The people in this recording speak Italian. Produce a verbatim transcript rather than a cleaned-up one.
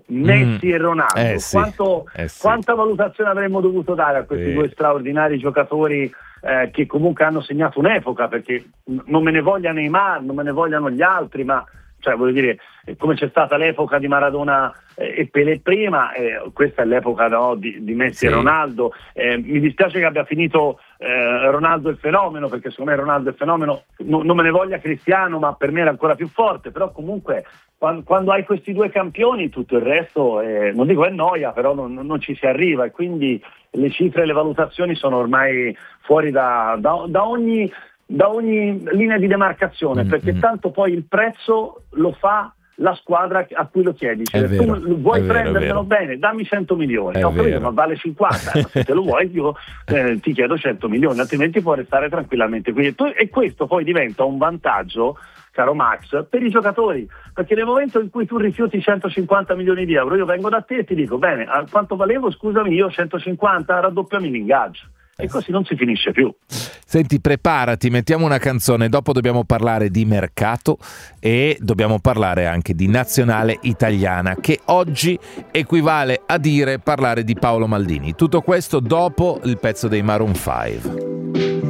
Messi mm. e Ronaldo, eh sì, quanto, eh sì. quanta valutazione avremmo dovuto dare a questi sì. due straordinari giocatori eh, che comunque hanno segnato un'epoca, perché non me ne voglia Neymar, non me ne vogliano gli altri, ma cioè voglio dire, come c'è stata l'epoca di Maradona eh, e Pelé prima, eh, questa è l'epoca no, di, di Messi sì. e Ronaldo. Eh, mi dispiace che abbia finito eh, Ronaldo il fenomeno, perché secondo me Ronaldo il fenomeno, no, non me ne voglia Cristiano, ma per me era ancora più forte, però comunque quando, quando hai questi due campioni tutto il resto, eh, non dico è noia, però non, non ci si arriva, e quindi le cifre e le valutazioni sono ormai fuori da, da, da ogni... da ogni linea di demarcazione, mm, perché mm. tanto poi il prezzo lo fa la squadra a cui lo chiedi, cioè, è vero, tu vuoi è vero, prendermelo bene, dammi cento milioni, ho capito, ma vale cinquanta, ma se te lo vuoi io eh, ti chiedo cento milioni, altrimenti puoi restare tranquillamente qui, e questo poi diventa un vantaggio, caro Max, per i giocatori, perché nel momento in cui tu rifiuti centocinquanta milioni di euro, io vengo da te e ti dico, bene, a quanto valevo, scusami, io centocinquanta, raddoppiami l'ingaggio. E così non si finisce più. Senti, preparati, mettiamo una canzone, dopo dobbiamo parlare di mercato e dobbiamo parlare anche di nazionale italiana, che oggi equivale a dire parlare di Paolo Maldini. Tutto questo dopo il pezzo dei Maroon five.